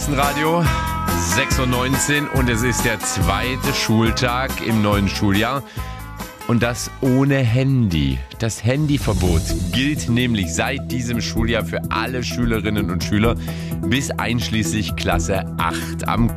Sachsenradio 6:19 und es ist der zweite Schultag im neuen Schuljahr. Und das ohne Handy. Das Handyverbot gilt nämlich seit diesem Schuljahr für alle Schülerinnen und Schüler bis einschließlich Klasse 8 am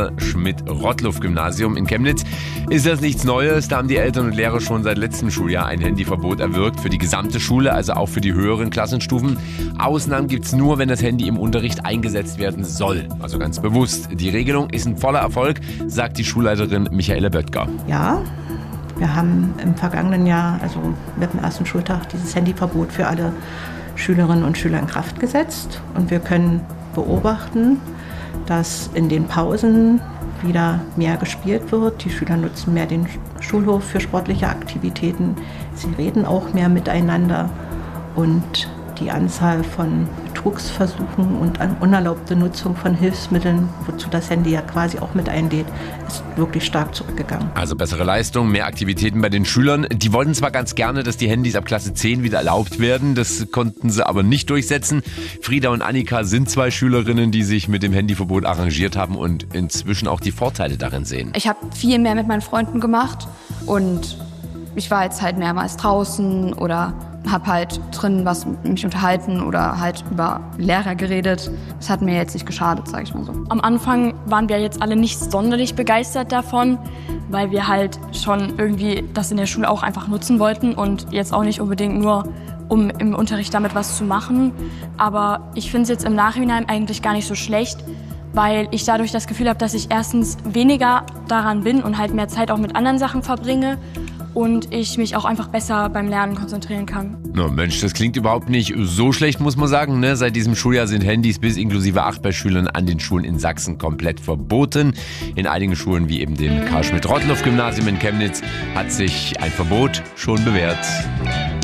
Karl-Schmidt-Rottluff-Gymnasium in Chemnitz. Ist das nichts Neues? Da haben die Eltern und Lehrer schon seit letztem Schuljahr ein Handyverbot erwirkt für die gesamte Schule, also auch für die höheren Klassenstufen. Ausnahmen gibt's nur, wenn das Handy im Unterricht eingesetzt werden soll. Also ganz bewusst. Die Regelung ist ein voller Erfolg, sagt die Schulleiterin Michaela Böttger. Ja. Wir haben im vergangenen Jahr, also mit dem ersten Schultag, dieses Handyverbot für alle Schülerinnen und Schüler in Kraft gesetzt. Und wir können beobachten, dass in den Pausen wieder mehr gespielt wird. Die Schüler nutzen mehr den Schulhof für sportliche Aktivitäten. Sie reden auch mehr miteinander. Und die Anzahl von Betrugsversuchen und unerlaubte Nutzung von Hilfsmitteln, wozu das Handy ja quasi auch mit einlädt, ist wirklich stark zurückgegangen. Also bessere Leistung, mehr Aktivitäten bei den Schülern. Die wollten zwar ganz gerne, dass die Handys ab Klasse 10 wieder erlaubt werden, das konnten sie aber nicht durchsetzen. Frieda und Annika sind zwei Schülerinnen, die sich mit dem Handyverbot arrangiert haben und inzwischen auch die Vorteile darin sehen. Ich habe viel mehr mit meinen Freunden gemacht und ich war jetzt halt mehrmals draußen oder habe halt drin mich unterhalten oder halt über Lehrer geredet. Das hat mir jetzt nicht geschadet, sage ich mal so. Am Anfang waren wir jetzt alle nicht sonderlich begeistert davon, weil wir halt schon irgendwie das in der Schule auch einfach nutzen wollten und jetzt auch nicht unbedingt nur, um im Unterricht damit was zu machen. Aber ich finde es jetzt im Nachhinein eigentlich gar nicht so schlecht, weil ich dadurch das Gefühl habe, dass ich erstens weniger daran bin und halt mehr Zeit auch mit anderen Sachen verbringe und ich mich auch einfach besser beim Lernen konzentrieren kann. Na Mensch, das klingt überhaupt nicht so schlecht, muss man sagen. Ne? Seit diesem Schuljahr sind Handys bis inklusive 8 bei Schülern an den Schulen in Sachsen komplett verboten. In einigen Schulen, wie eben dem Karl-Schmidt-Rottluff-Gymnasium in Chemnitz, hat sich ein Verbot schon bewährt.